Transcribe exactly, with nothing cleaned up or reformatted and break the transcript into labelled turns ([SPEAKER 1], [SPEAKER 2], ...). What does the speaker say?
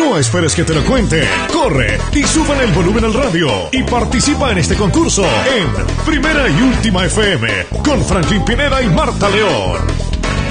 [SPEAKER 1] No esperes que te lo cuente. Corre y sube el volumen al radio y participa en este concurso en Primera y Última F M con Franklin Pineda y Marta León.